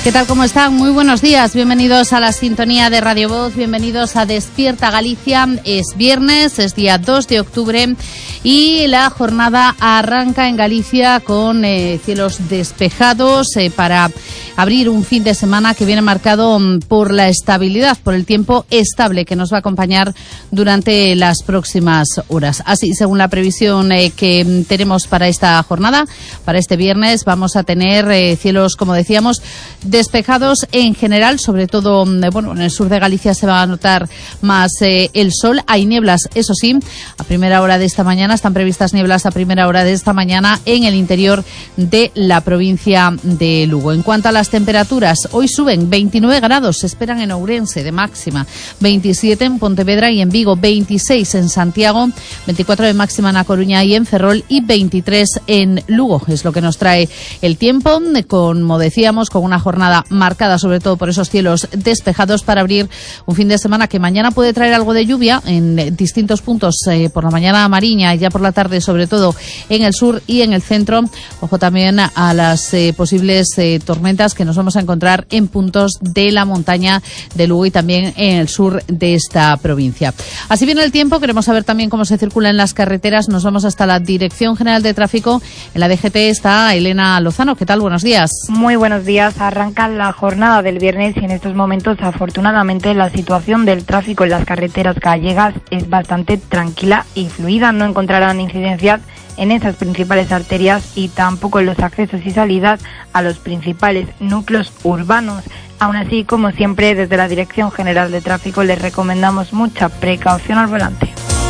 ¿Qué tal? ¿Cómo están? Muy buenos días. Bienvenidos a la sintonía de Radio Voz. Bienvenidos a Despierta Galicia. Es viernes, es día 2 de octubre y la jornada arranca en Galicia con cielos despejados para abrir un fin de semana que viene marcado por la estabilidad, por el tiempo estable que nos va a acompañar durante las próximas horas. Así, según la previsión que tenemos para esta jornada, para este viernes, vamos a tener cielos, como decíamos, despejados en general, sobre todo, en el sur de Galicia se va a notar más el sol. Hay nieblas, eso sí, a primera hora de esta mañana, están previstas nieblas a primera hora de esta mañana en el interior de la provincia de Lugo. En cuanto a las temperaturas, hoy suben 29 grados, se esperan en Ourense de máxima, 27 en Pontevedra y en Vigo, 26 en Santiago, 24 de máxima en A Coruña y en Ferrol y 23 en Lugo. Es lo que nos trae el tiempo, como decíamos, con una jornada marcada sobre todo por esos cielos despejados para abrir un fin de semana que mañana puede traer algo de lluvia en distintos puntos, por la mañana a Mariña y ya por la tarde sobre todo en el sur y en el centro. Ojo también a las posibles tormentas que nos vamos a encontrar en puntos de la montaña de Lugo y también en el sur de esta provincia. Así viene el tiempo, queremos saber también cómo se circula en las carreteras. Nos vamos hasta la Dirección General de Tráfico. En la DGT está Elena Lozano. ¿Qué tal? Buenos días. Muy buenos días. Arranca la jornada del viernes y en estos momentos, afortunadamente, la situación del tráfico en las carreteras gallegas es bastante tranquila y fluida. No encontrarán incidencias en esas principales arterias y tampoco en los accesos y salidas a los principales núcleos urbanos. Aún así, como siempre, desde la Dirección General de Tráfico les recomendamos mucha precaución al volante.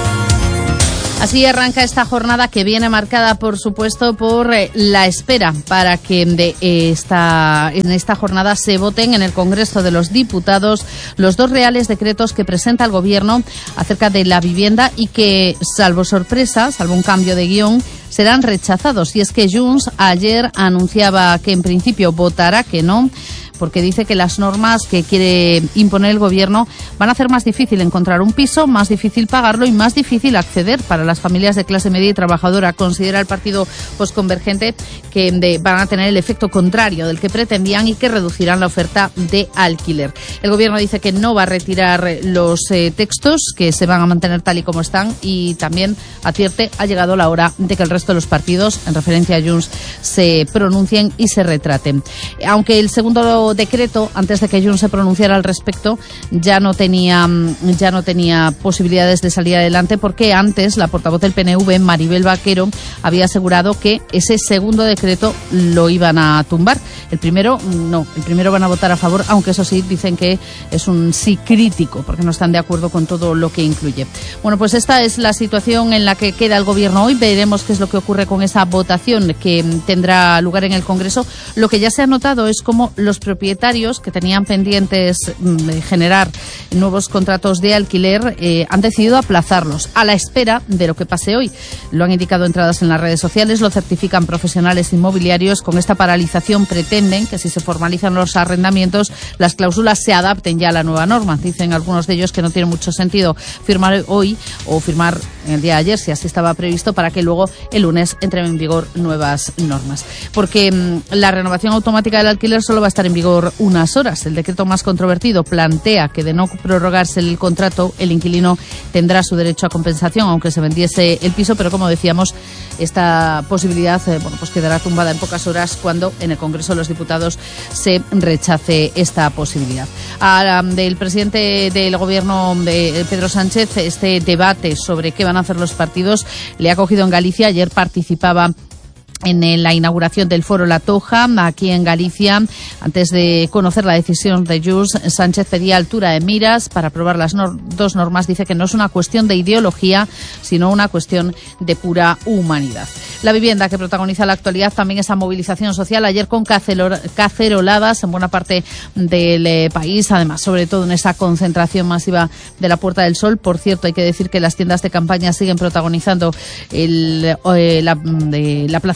Así arranca esta jornada que viene marcada, por supuesto, por la espera para que en esta jornada se voten en el Congreso de los Diputados los dos reales decretos que presenta el Gobierno acerca de la vivienda y que, salvo sorpresa, salvo un cambio de guión, serán rechazados. Y es que Junts ayer anunciaba que en principio votará que no, porque dice que las normas que quiere imponer el Gobierno van a hacer más difícil encontrar un piso, más difícil pagarlo y más difícil acceder para las familias de clase media y trabajadora. Considera el partido Postconvergente que van a tener el efecto contrario del que pretendían y que reducirán la oferta de alquiler. El Gobierno dice que no va a retirar los textos, que se van a mantener tal y como están, y también advierte ha llegado la hora de que el resto de los partidos, en referencia a Junts, se pronuncien y se retraten. Aunque el segundo decreto, antes de que Junts se pronunciara al respecto, ya no tenía posibilidades de salir adelante, porque antes la portavoz del PNV, Maribel Vaquero, había asegurado que ese segundo decreto lo iban a tumbar. El primero no, el primero van a votar a favor, aunque eso sí, dicen que es un sí crítico, porque no están de acuerdo con todo lo que incluye. Bueno, pues esta es la situación en la que queda el Gobierno hoy. Veremos qué es lo que ocurre con esa votación que tendrá lugar en el Congreso. Lo que ya se ha notado es cómo los propietarios que tenían pendientes generar nuevos contratos de alquiler han decidido aplazarlos a la espera de lo que pase hoy. Lo han indicado entradas en las redes sociales, lo certifican profesionales inmobiliarios. Con esta paralización pretenden que si se formalizan los arrendamientos, las cláusulas se adapten ya a la nueva norma. Dicen algunos de ellos que no tiene mucho sentido firmar hoy o firmar en el día de ayer, si así estaba previsto, para que luego el lunes entren en vigor nuevas normas. Porque la renovación automática del alquiler solo va a estar en vigor unas horas. El decreto más controvertido plantea que, de no prorrogarse el contrato, el inquilino tendrá su derecho a compensación aunque se vendiese el piso, pero como decíamos, esta posibilidad pues quedará tumbada en pocas horas cuando en el Congreso de los Diputados se rechace esta posibilidad. Del presidente del Gobierno, de Pedro Sánchez, este debate sobre qué van a hacer los partidos le ha cogido en Galicia. Ayer participaba en la inauguración del Foro La Toja, aquí en Galicia. Antes de conocer la decisión de Junts, Sánchez pedía altura de miras para aprobar las dos normas. Dice que no es una cuestión de ideología, sino una cuestión de pura humanidad. La vivienda que protagoniza la actualidad, también esa movilización social, ayer con caceroladas en buena parte del país, además, sobre todo en esa concentración masiva de la Puerta del Sol. Por cierto, hay que decir que las tiendas de campaña siguen protagonizando la Plaza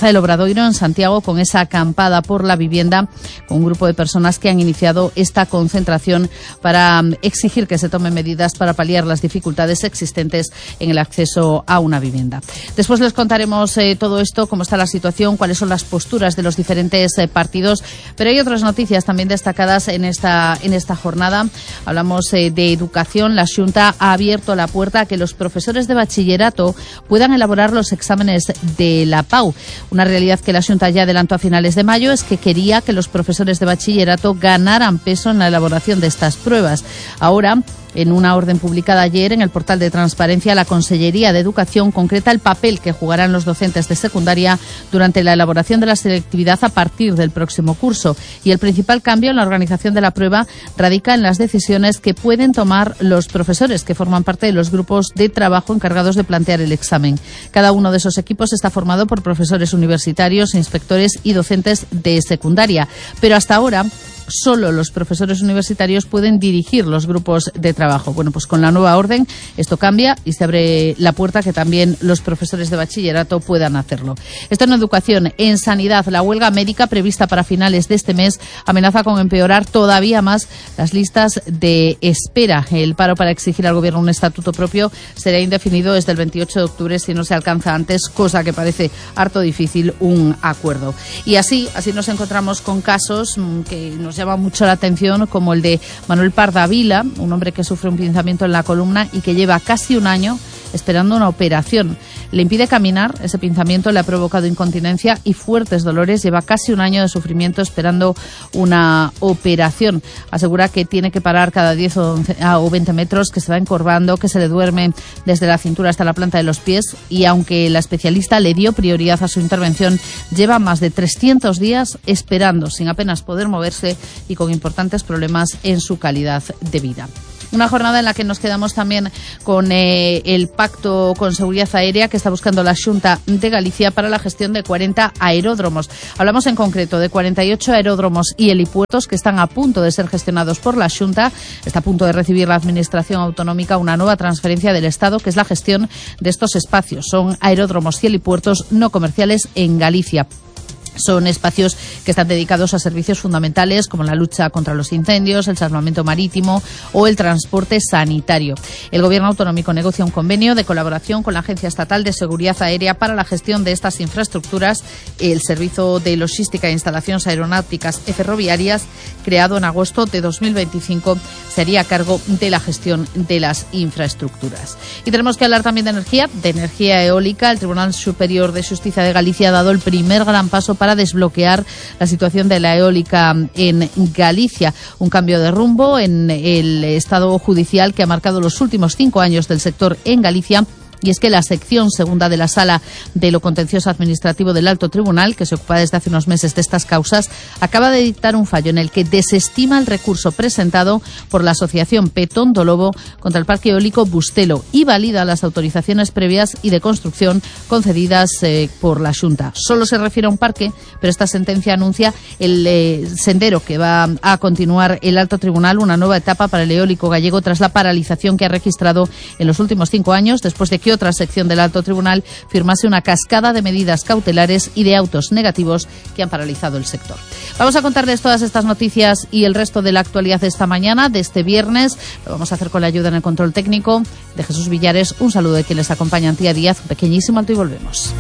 el Obradoiro en Santiago con esa acampada por la vivienda, con un grupo de personas que han iniciado esta concentración para exigir que se tomen medidas para paliar las dificultades existentes en el acceso a una vivienda. Después les contaremos todo esto, cómo está la situación, cuáles son las posturas de los diferentes partidos, pero hay otras noticias también destacadas en esta jornada. Hablamos de educación. La Xunta ha abierto la puerta a que los profesores de bachillerato puedan elaborar los exámenes de la PAU. Una realidad que la Xunta ya adelantó a finales de mayo es que quería que los profesores de bachillerato ganaran peso en la elaboración de estas pruebas. Ahora, en una orden publicada ayer en el portal de Transparencia, la Consellería de Educación concreta el papel que jugarán los docentes de secundaria durante la elaboración de la selectividad a partir del próximo curso. Y el principal cambio en la organización de la prueba radica en las decisiones que pueden tomar los profesores que forman parte de los grupos de trabajo encargados de plantear el examen. Cada uno de esos equipos está formado por profesores universitarios, inspectores y docentes de secundaria. Pero hasta ahora solo los profesores universitarios pueden dirigir los grupos de trabajo. Bueno, pues con la nueva orden esto cambia y se abre la puerta a que también los profesores de bachillerato puedan hacerlo. Esto en educación. En sanidad, la huelga médica prevista para finales de este mes amenaza con empeorar todavía más las listas de espera. El paro para exigir al gobierno un estatuto propio será indefinido desde el 28 de octubre si no se alcanza antes, cosa que parece harto difícil, un acuerdo. Y así nos encontramos con casos que nos llama mucho la atención, como el de Manuel Pardavila, un hombre que sufre un pinzamiento en la columna y que lleva casi un año esperando una operación. Le impide caminar, ese pinzamiento le ha provocado incontinencia y fuertes dolores. Lleva casi un año de sufrimiento esperando una operación. Asegura que tiene que parar cada 10 o 20 metros, que se va encorvando, que se le duerme desde la cintura hasta la planta de los pies, y aunque la especialista le dio prioridad a su intervención, lleva más de 300 días esperando, sin apenas poder moverse y con importantes problemas en su calidad de vida. Una jornada en la que nos quedamos también con el pacto con seguridad aérea que está buscando la Xunta de Galicia para la gestión de 40 aeródromos. Hablamos en concreto de 48 aeródromos y helipuertos que están a punto de ser gestionados por la Xunta. Está a punto de recibir la Administración Autonómica una nueva transferencia del Estado, que es la gestión de estos espacios. Son aeródromos y helipuertos no comerciales en Galicia. Son espacios que están dedicados a servicios fundamentales como la lucha contra los incendios, el salvamento marítimo o el transporte sanitario. El Gobierno autonómico negocia un convenio de colaboración con la Agencia Estatal de Seguridad Aérea para la gestión de estas infraestructuras. El Servicio de Logística e Instalaciones Aeronáuticas y Ferroviarias, creado en agosto de 2025, se haría cargo de la gestión de las infraestructuras. Y tenemos que hablar también de energía eólica. El Tribunal Superior de Justicia de Galicia ha dado el primer gran paso para desbloquear la situación de la eólica en Galicia. Un cambio de rumbo en el estado judicial que ha marcado los últimos 5 años del sector en Galicia. Y es que la sección segunda de la Sala de lo Contencioso Administrativo del Alto Tribunal, que se ocupa desde hace unos meses de estas causas, acaba de dictar un fallo en el que desestima el recurso presentado por la asociación Petón do Lobo contra el parque eólico Bustelo y valida las autorizaciones previas y de construcción concedidas por la Xunta. Solo se refiere a un parque, pero esta sentencia anuncia el sendero que va a continuar el Alto Tribunal, una nueva etapa para el eólico gallego tras la paralización que ha registrado en los últimos 5 años, después de que otra sección del Alto Tribunal firmase una cascada de medidas cautelares y de autos negativos que han paralizado el sector. Vamos a contarles todas estas noticias y el resto de la actualidad de esta mañana, de este viernes. Lo vamos a hacer con la ayuda en el control técnico de Jesús Villares. Un saludo de quien les acompaña, Antía Díaz. Un pequeñísimo alto y volvemos.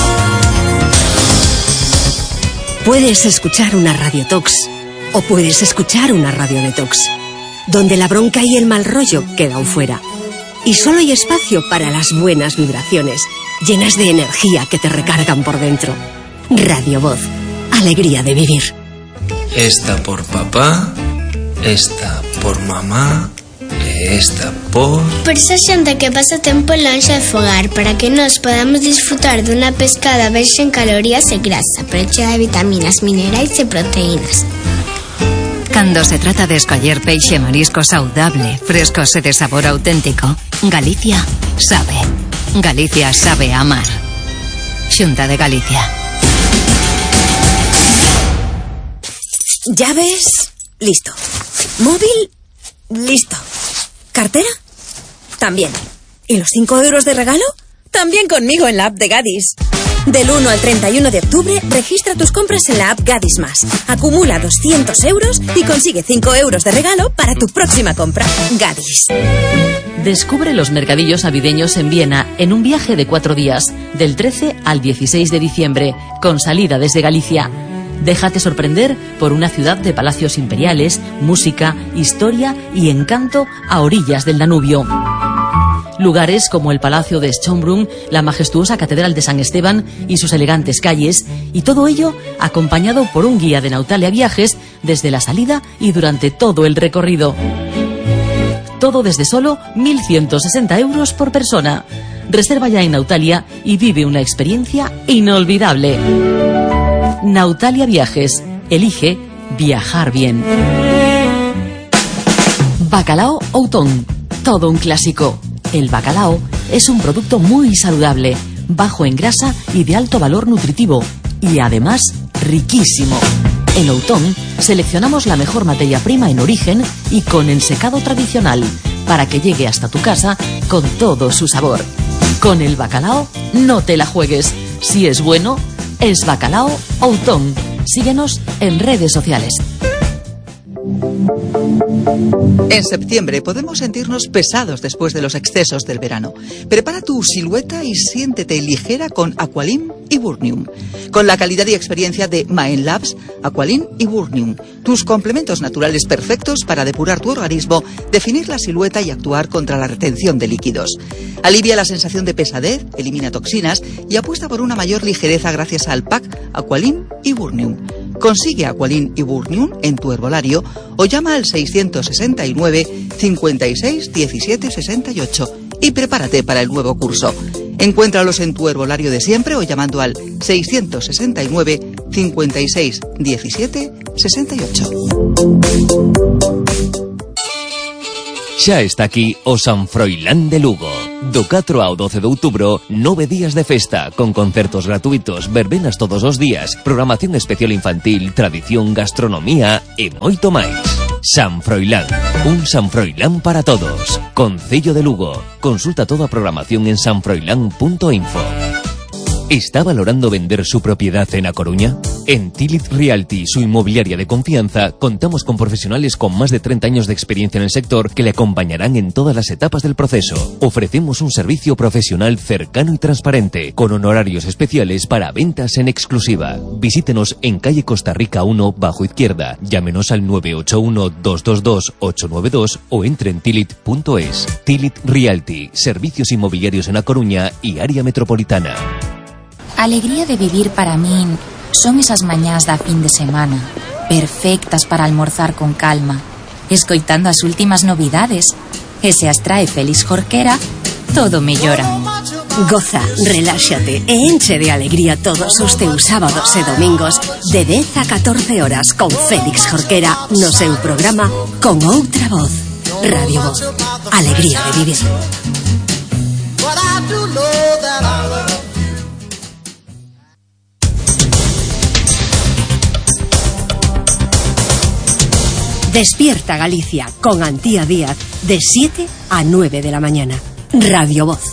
Puedes escuchar una Radio Tox o puedes escuchar una Radio Detox, donde la bronca y el mal rollo quedan fuera. Y solo hay espacio para las buenas vibraciones, llenas de energía que te recargan por dentro. Radio Voz, alegría de vivir. Esta por papá, esta por mamá, esta por esa xente que pasa tempo lonxe de fogar, para que nos podamos disfrutar dunha pescada verxe en calorías e grasa, pero chea de vitaminas, minerais e proteínas. Cando se trata de escoller peixe e marisco saudable, frescos e de sabor auténtico, Galicia sabe. Galicia sabe amar. Xunta de Galicia. Llaves, listo. Móvil, listo. ¿Cartera? También. ¿Y los 5 euros de regalo? También conmigo en la app de Gadis. Del 1 al 31 de octubre, registra tus compras en la app Gadis Más. Acumula 200 euros y consigue 5 euros de regalo para tu próxima compra. Gadis. Descubre los mercadillos navideños en Viena en un viaje de 4 días, del 13 al 16 de diciembre, con salida desde Galicia. Déjate sorprender por una ciudad de palacios imperiales, música, historia y encanto a orillas del Danubio. Lugares como el Palacio de Schönbrunn, la majestuosa Catedral de San Esteban y sus elegantes calles, y todo ello acompañado por un guía de Nautalia Viajes desde la salida y durante todo el recorrido. Todo desde solo 1.160 euros por persona. Reserva ya en Nautalia y vive una experiencia inolvidable. Nautalia Viajes. Elige viajar bien. Bacalao Outón. Todo un clásico. El bacalao es un producto muy saludable, bajo en grasa y de alto valor nutritivo, y además riquísimo. En Outón seleccionamos la mejor materia prima en origen y con ensecado tradicional, para que llegue hasta tu casa con todo su sabor. Con el bacalao no te la juegues. Si es bueno, es Bacalao Outón. Síguenos en redes sociales. En septiembre podemos sentirnos pesados después de los excesos del verano. Prepara tu silueta y siéntete ligera con Aqualim y Burnium. Con la calidad y experiencia de Maen Labs, Aqualim y Burnium, tus complementos naturales perfectos para depurar tu organismo, definir la silueta y actuar contra la retención de líquidos. Alivia la sensación de pesadez, elimina toxinas y apuesta por una mayor ligereza gracias al pack Aqualim y Burnium. Consigue Aqualim y Burnium en tu herbolario o llama al 669 56 17 68 y prepárate para el nuevo curso. Encuéntralos en tu herbolario de siempre o llamando al 669 56 17 68. Xa está aquí o San Froilán de Lugo. Do 4 ao 12 de outubro, 9 días de festa, con concertos gratuitos, verbenas todos os días, programación especial infantil, tradición, gastronomía e moito máis. San Froilán, un San Froilán para todos. Concello de Lugo. Consulta toda a programación en sanfroilán.info. ¿Está valorando vender su propiedad en A Coruña? En Tilit Realty, su inmobiliaria de confianza, contamos con profesionales con más de 30 años de experiencia en el sector que le acompañarán en todas las etapas del proceso. Ofrecemos un servicio profesional cercano y transparente, con honorarios especiales para ventas en exclusiva. Visítenos en calle Costa Rica 1, bajo izquierda. Llámenos al 981-222-892 o entre en tilit.es. Tilit Realty, servicios inmobiliarios en A Coruña y área metropolitana. Alegría de vivir para min son esas mañás da fin de semana, perfectas para almorzar con calma, escoitando as últimas novidades, e se as trae Félix Jorquera, todo mellora. Goza, reláxate e enche de alegría todos os teus sábados e domingos de 10 a 14 horas con Félix Jorquera no seu programa Con Outra Voz. Radio Voz. Alegría de vivir. Despierta Galicia con Antía Díaz de 7 a 9 de la mañana. Radio Voz.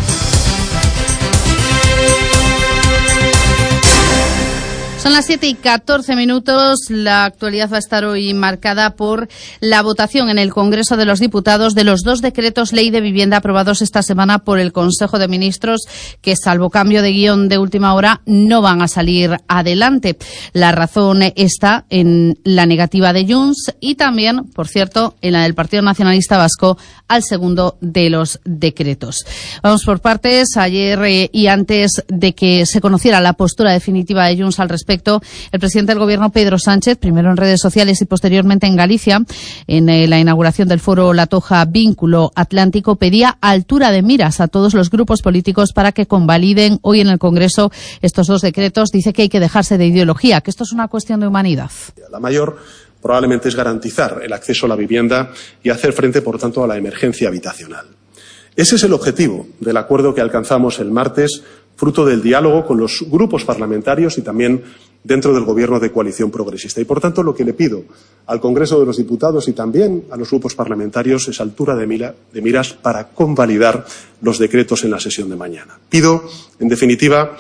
Son las 7:14. La actualidad va a estar hoy marcada por la votación en el Congreso de los Diputados de los 2 decretos ley de vivienda aprobados esta semana por el Consejo de Ministros, que salvo cambio de guión de última hora no van a salir adelante. La razón está en la negativa de Junts y también, por cierto, en la del Partido Nacionalista Vasco al segundo de los decretos. Vamos por partes. Ayer y antes de que se conociera la postura definitiva de Junts al respecto, el presidente del Gobierno, Pedro Sánchez, primero en redes sociales y posteriormente en Galicia, en la inauguración del foro La Toja Vínculo Atlántico, pedía altura de miras a todos los grupos políticos para que convaliden hoy en el Congreso estos 2 decretos. Dice que hay que dejarse de ideología, que esto es una cuestión de humanidad. La mayor probablemente es garantizar el acceso a la vivienda y hacer frente, por tanto, a la emergencia habitacional. Ese es el objetivo del acuerdo que alcanzamos el martes, fruto del diálogo con los grupos parlamentarios y también dentro del Gobierno de coalición progresista. Y, por tanto, lo que le pido al Congreso de los Diputados y también a los grupos parlamentarios es altura de miras para convalidar los decretos en la sesión de mañana. Pido, en definitiva,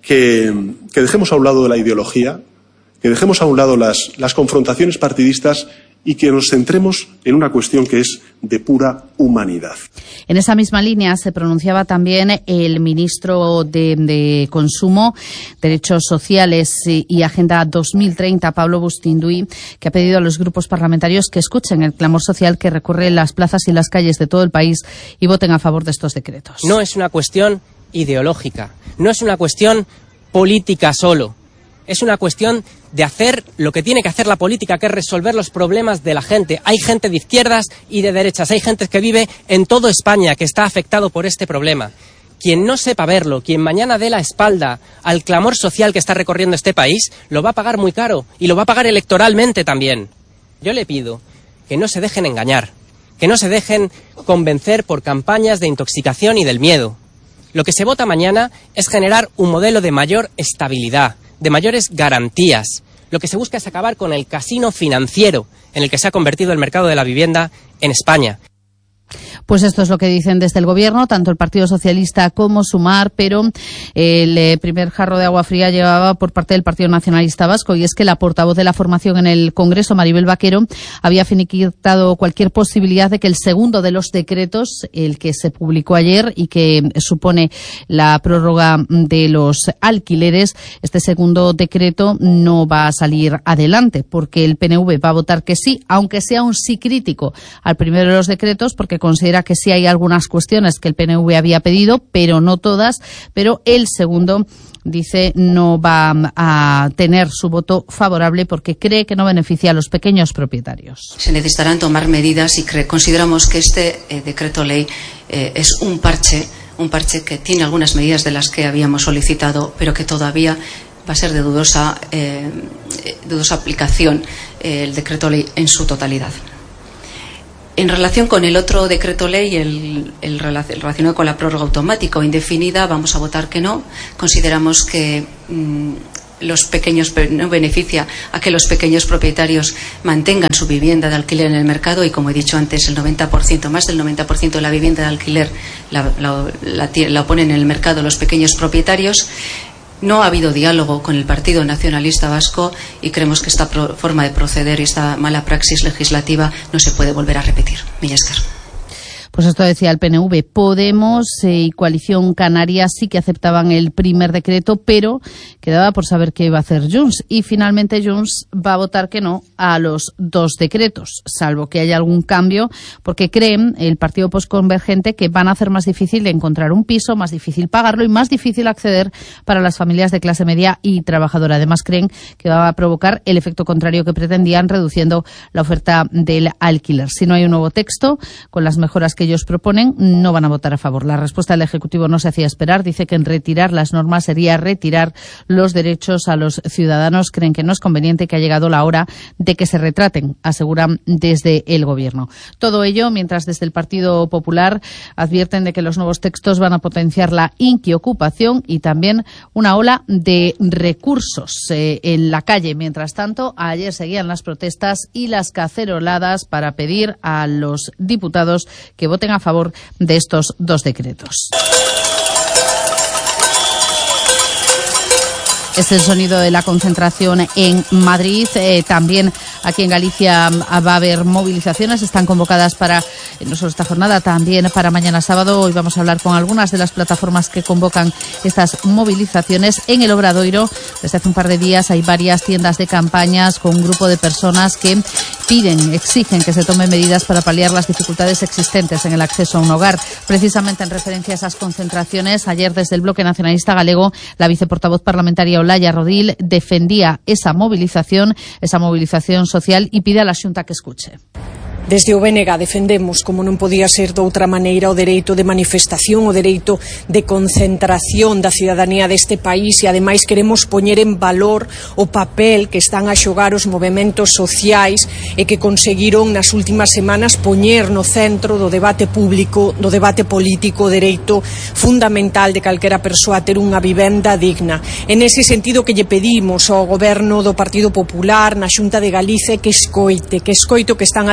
que dejemos a un lado la ideología, que dejemos a un lado las confrontaciones partidistas y que nos centremos en una cuestión que es de pura humanidad. En esa misma línea se pronunciaba también el ministro de Consumo, Derechos Sociales y Agenda 2030, Pablo Bustinduy, que ha pedido a los grupos parlamentarios que escuchen el clamor social que recorre las plazas y las calles de todo el país y voten a favor de estos decretos. No es una cuestión ideológica, no es una cuestión política solo. Es una cuestión de hacer lo que tiene que hacer la política, que es resolver los problemas de la gente. Hay gente de izquierdas y de derechas, hay gente que vive en toda España que está afectado por este problema. Quien no sepa verlo, quien mañana dé la espalda al clamor social que está recorriendo este país, lo va a pagar muy caro y lo va a pagar electoralmente también. Yo le pido que no se dejen engañar, que no se dejen convencer por campañas de intoxicación y del miedo. Lo que se vota mañana es generar un modelo de mayor estabilidad, de mayores garantías. Lo que se busca es acabar con el casino financiero en el que se ha convertido el mercado de la vivienda en España. Pues esto es lo que dicen desde el Gobierno, tanto el Partido Socialista como Sumar, pero el primer jarro de agua fría llevaba por parte del Partido Nacionalista Vasco, y es que la portavoz de la formación en el Congreso, Maribel Vaquero, había finiquitado cualquier posibilidad de que el segundo de los decretos, el que se publicó ayer y que supone la prórroga de los alquileres, este segundo decreto no va a salir adelante, porque el PNV va a votar que sí, aunque sea un sí crítico al primero de los decretos, porque considera que sí hay algunas cuestiones que el PNV había pedido, pero no todas, pero el segundo, dice, no va a tener su voto favorable porque cree que no beneficia a los pequeños propietarios. Se necesitarán tomar medidas y consideramos que este decreto ley es un parche que tiene algunas medidas de las que habíamos solicitado, pero que todavía va a ser de dudosa aplicación el decreto ley en su totalidad. En relación con el otro decreto ley, el relacionado con la prórroga automática o indefinida, vamos a votar que no. Consideramos que no beneficia a que los pequeños propietarios mantengan su vivienda de alquiler en el mercado, y como he dicho antes, más del 90% de la vivienda de alquiler la ponen en el mercado los pequeños propietarios. No ha habido diálogo con el Partido Nacionalista Vasco y creemos que esta forma de proceder y esta mala praxis legislativa no se puede volver a repetir. Mila esker. Pues esto decía el PNV. Podemos y Coalición Canaria sí que aceptaban el primer decreto, pero quedaba por saber qué iba a hacer Junts. Y finalmente Junts va a votar que no a los dos decretos, salvo que haya algún cambio, porque creen, el Partido Postconvergente, que van a hacer más difícil encontrar un piso, más difícil pagarlo y más difícil acceder para las familias de clase media y trabajadora. Además, creen que va a provocar el efecto contrario que pretendían, reduciendo la oferta del alquiler. Si no hay un nuevo texto, con las mejoras que ellos proponen, no van a votar a favor. La respuesta del Ejecutivo no se hacía esperar. Dice que en retirar las normas sería retirar los derechos a los ciudadanos. Creen que no es conveniente y que ha llegado la hora de que se retraten, aseguran desde el Gobierno. Todo ello mientras desde el Partido Popular advierten de que los nuevos textos van a potenciar la inquiocupación y también una ola de recursos en la calle. Mientras tanto, ayer seguían las protestas y las caceroladas para pedir a los diputados que voten a favor de estos dos decretos. Es el sonido de la concentración en Madrid. También aquí en Galicia va a haber movilizaciones. Están convocadas para, no solo esta jornada, también para mañana sábado. Hoy vamos a hablar con algunas de las plataformas que convocan estas movilizaciones. En el Obradoiro, desde hace un par de días, hay varias tiendas de campañas con un grupo de personas que exigen que se tomen medidas para paliar las dificultades existentes en el acceso a un hogar. Precisamente en referencia a esas concentraciones, ayer desde el Bloque Nacionalista Galego, la viceportavoz parlamentaria Olaya Rodil defendía esa movilización social, y pide a la Xunta que escuche. Desde o BNG defendemos, como non podía ser de outra maneira, o dereito de manifestación, o dereito de concentración da ciudadanía deste país, e ademais queremos poñer en valor o papel que están a xogar os movementos sociais e que conseguiron nas últimas semanas poñer no centro do debate público, do debate político, o dereito fundamental de calquera persoa a ter unha vivenda digna. En ese sentido que lle pedimos ao Goberno do Partido Popular na Xunta de Galicia que escoite o que están a dicir as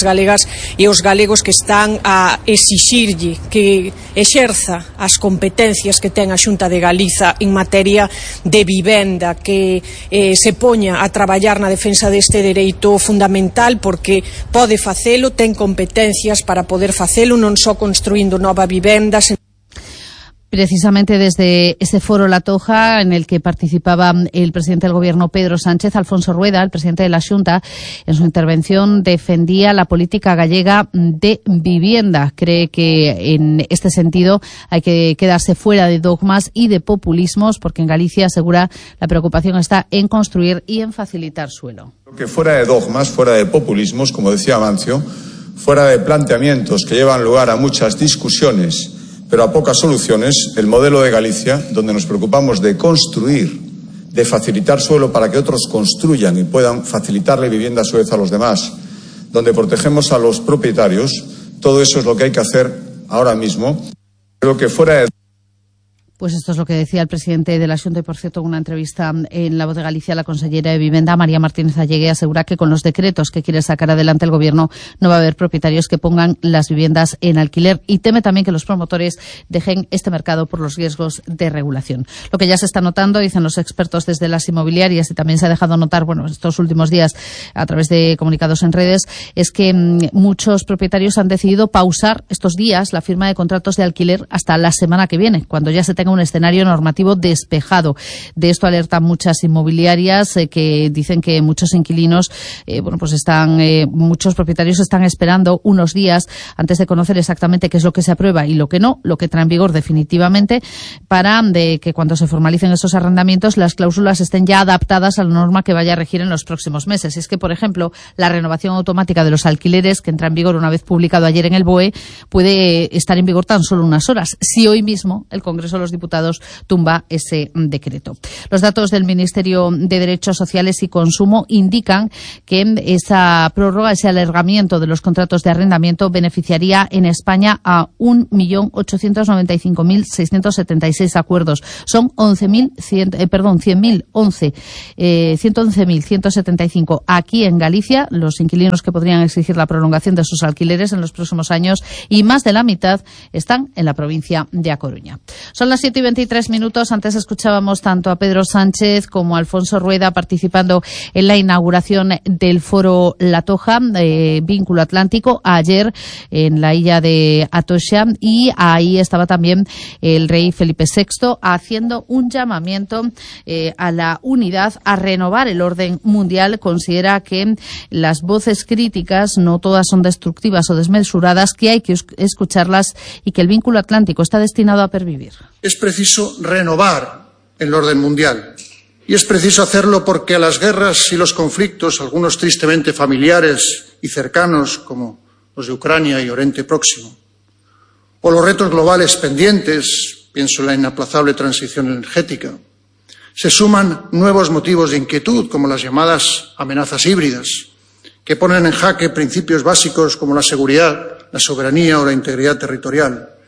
as galegas e os galegos que están a exixirlle que exerza as competencias que ten a Xunta de Galiza en materia de vivenda, que se poña a traballar na defensa deste dereito fundamental, porque pode facelo, ten competencias para poder facelo, non só construindo nova vivenda. Precisamente desde ese foro La Toja, en el que participaba el presidente del Gobierno, Pedro Sánchez, Alfonso Rueda, el presidente de la Xunta, en su intervención defendía la política gallega de vivienda. Cree que en este sentido hay que quedarse fuera de dogmas y de populismos, porque en Galicia, asegura, la preocupación está en construir y en facilitar suelo. Que fuera de dogmas, fuera de populismos, como decía Amancio, fuera de planteamientos que llevan lugar a muchas discusiones, pero a pocas soluciones, el modelo de Galicia, donde nos preocupamos de construir, de facilitar suelo para que otros construyan y puedan facilitarle vivienda a su vez a los demás, donde protegemos a los propietarios, todo eso es lo que hay que hacer ahora mismo. Creo que fuera de... Pues esto es lo que decía el presidente de la Xunta, y por cierto, en una entrevista en La Voz de Galicia, la consellera de Vivienda, María Martínez Allegué, asegura que con los decretos que quiere sacar adelante el Gobierno no va a haber propietarios que pongan las viviendas en alquiler, y teme también que los promotores dejen este mercado por los riesgos de regulación. Lo que ya se está notando, dicen los expertos desde las inmobiliarias, y también se ha dejado notar, estos últimos días a través de comunicados en redes, es que muchos propietarios han decidido pausar estos días la firma de contratos de alquiler hasta la semana que viene, cuando ya se tenga un escenario normativo despejado. De esto alertan muchas inmobiliarias que dicen que muchos inquilinos, muchos propietarios están esperando unos días antes de conocer exactamente qué es lo que se aprueba y lo que no, lo que entra en vigor definitivamente, para que cuando se formalicen esos arrendamientos las cláusulas estén ya adaptadas a la norma que vaya a regir en los próximos meses. Es que, por ejemplo, la renovación automática de los alquileres, que entra en vigor una vez publicado ayer en el BOE, puede estar en vigor tan solo unas horas, si hoy mismo el Congreso de los Diputados tumba ese decreto. Los datos del Ministerio de Derechos Sociales y Consumo indican que esa prórroga, ese alargamiento de los contratos de arrendamiento, beneficiaría en España a 1.895.676 acuerdos. Son 111.175 aquí en Galicia, los inquilinos que podrían exigir la prolongación de sus alquileres en los próximos años, y más de la mitad están en la provincia de A Coruña. Son las 7:23 minutos. Antes escuchábamos tanto a Pedro Sánchez como a Alfonso Rueda participando en la inauguración del foro La Toja, Vínculo Atlántico, ayer en la isla de Atocha, y ahí estaba también el rey Felipe VI haciendo un llamamiento a la unidad, a renovar el orden mundial. Considera que las voces críticas no todas son destructivas o desmesuradas, que hay que escucharlas y que el vínculo atlántico está destinado a pervivir. Es preciso renovar el orden mundial, y es preciso hacerlo porque a las guerras y los conflictos, algunos tristemente familiares y cercanos, como los de Ucrania y Oriente Próximo, o los retos globales pendientes, pienso en la inaplazable transición energética, se suman nuevos motivos de inquietud, como las llamadas amenazas híbridas, que ponen en jaque principios básicos como la seguridad, la soberanía o la integridad territorial,